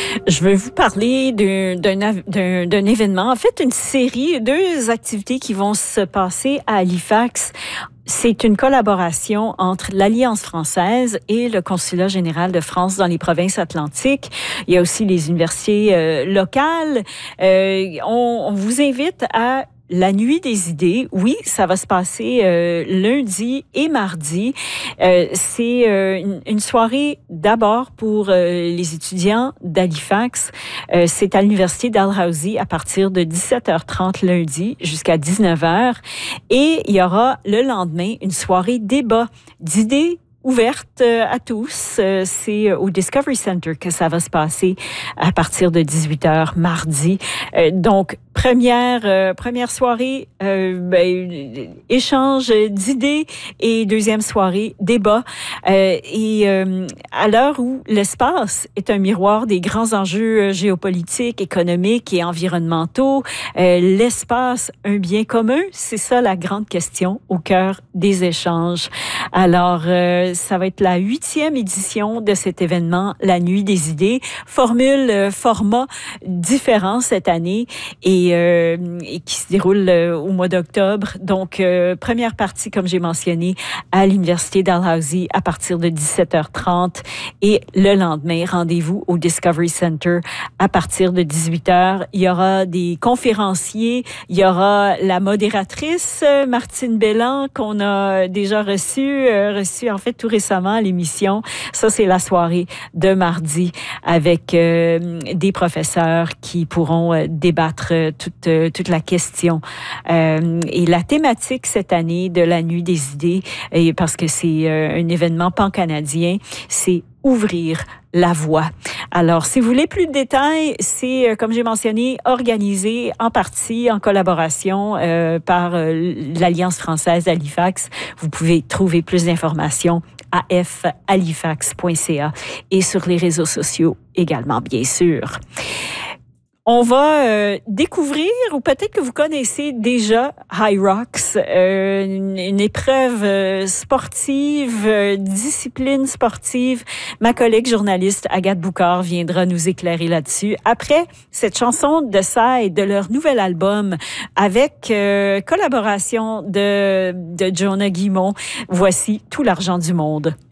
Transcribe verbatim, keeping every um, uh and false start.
Je veux vous parler d'un, d'un, d'un, d'un événement, en fait une série, deux activités qui vont se passer à Halifax. C'est une collaboration entre l'Alliance française et le Consulat général de France dans les provinces atlantiques. Il y a aussi les universités euh, locales. Euh, on, on vous invite à la Nuit des idées. Oui, ça va se passer euh, lundi et mardi. Euh, c'est euh, une, une soirée d'abord pour euh, les étudiants d'Halifax. Euh, c'est à l'Université Dalhousie à partir de dix-sept heures trente lundi jusqu'à dix-neuf heures. Et il y aura le lendemain une soirée débat d'idées ouverte à tous. C'est au Discovery Center que ça va se passer à partir de dix-huit heures mardi. Donc, première euh, première soirée, euh, ben, échange d'idées et deuxième soirée, débat. Euh, et euh, à l'heure où l'espace est un miroir des grands enjeux géopolitiques, économiques et environnementaux, euh, l'espace, un bien commun, c'est ça la grande question au cœur des échanges. Alors, euh, ça va être la huitième édition de cet événement, la Nuit des idées. Formule, euh, format différent cette année et, euh, et qui se déroule euh, au mois d'octobre. Donc, euh, première partie, comme j'ai mentionné, à l'Université Dalhousie à partir de dix-sept heures trente et le lendemain, rendez-vous au Discovery Center à partir de dix-huit heures. Il y aura des conférenciers, il y aura la modératrice Martine Belland qu'on a déjà reçue, euh, reçue en fait tout récemment à l'émission. Ça, c'est la soirée de mardi avec euh, des professeurs qui pourront euh, débattre euh, toute, euh, toute la question. Euh, et la thématique cette année de la Nuit des idées, et parce que c'est euh, un événement pan-canadien, c'est ouvrir la voie. Alors, si vous voulez plus de détails, c'est, euh, comme j'ai mentionné, organisé en partie en collaboration euh, par euh, l'Alliance française d'Halifax. Vous pouvez trouver plus d'informations à f halifax point c a et sur les réseaux sociaux également, bien sûr. On va euh, découvrir, ou peut-être que vous connaissez déjà High Rocks, euh, une, une épreuve euh, sportive, euh, discipline sportive. Ma collègue journaliste Agathe Boucard viendra nous éclairer là-dessus. Après cette chanson de Psy, de leur nouvel album, avec euh, collaboration de, de Jonah Guimond, voici Tout l'argent du monde.